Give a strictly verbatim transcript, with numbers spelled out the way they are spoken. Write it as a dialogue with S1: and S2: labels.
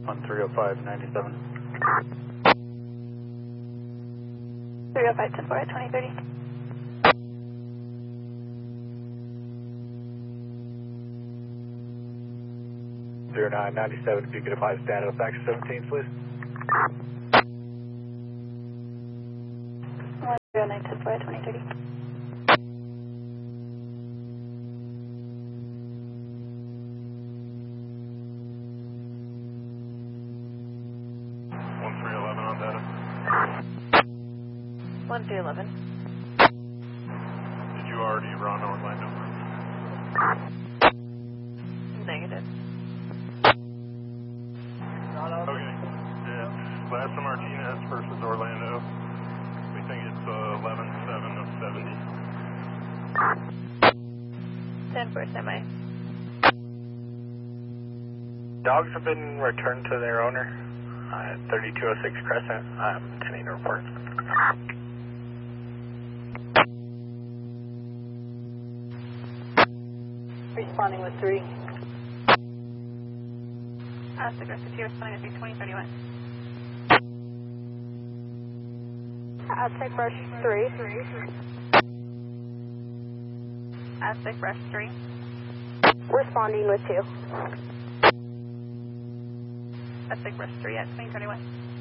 S1: one three oh five ninety-seven.
S2: three oh five ten four at twenty thirty.
S1: zero nine ninety-seven, if you could apply status back to seventeen, please.
S2: one zero nine ten four at twenty thirty.
S1: one three eleven on data.
S2: one three eleven.
S1: Did you already run Orlando?
S2: Negative.
S1: Okay. It's Lassa Martinez versus Orlando. We think it's uh, eleven seven of seventy.
S2: ten four semi.
S1: Dogs have been returned to their owner uh, at thirty-two oh six Crescent. I'm intending to report.
S2: Responding with three. Aztec Aggressive two, responding with twenty thirty-one. Aztec Brush three. Aztec Brush three. Responding with two. Aztec Brush three at twenty thirty-one.